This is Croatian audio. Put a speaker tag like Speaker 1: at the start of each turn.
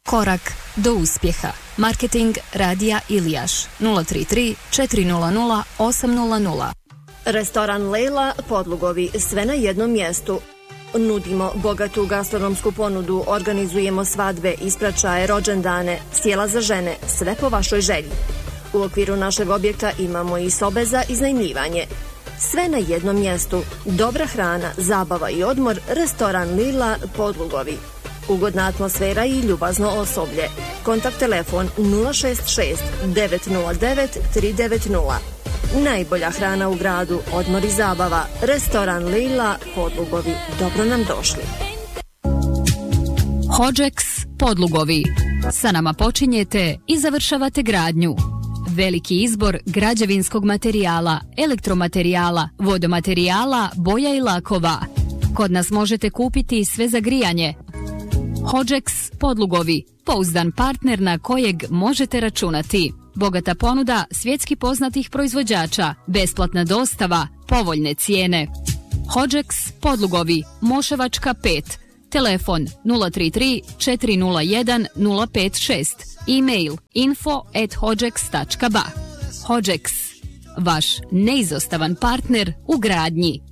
Speaker 1: Korak do uspjeha. Marketing Radija Ilijaš 033 400 800.
Speaker 2: Restoran Lejla Podlugovi, sve na jednom mjestu. Nudimo bogatu gastronomsku ponudu, organizujemo svadbe, ispraćaje, rođendane, sjela za žene, sve po vašoj želji. U okviru našeg objekta imamo i sobe za iznajmljivanje. Sve na jednom mjestu. Dobra hrana, zabava i odmor. Restoran Lila Podlugovi. Ugodna atmosfera i ljubazno osoblje. Kontakt telefon 066 909 390. Najbolja hrana u gradu, odmor i zabava. Restoran Lila Podlugovi. Dobro nam došli.
Speaker 1: Hodžeks Podlugovi. Sa nama počinjete i završavate gradnju. Veliki izbor građevinskog materijala, elektromaterijala, vodomaterijala, boja i lakova. Kod nas možete kupiti sve za grijanje. Hodžeks Podlugovi, pouzdan partner na kojeg možete računati. Bogata ponuda svjetski poznatih proizvođača, besplatna dostava, povoljne cijene. Hodžeks Podlugovi, Moševačka 5, telefon 033 401 056, e-mail info@hodžeks.ba. Hodžeks, vaš neizostavan partner u gradnji.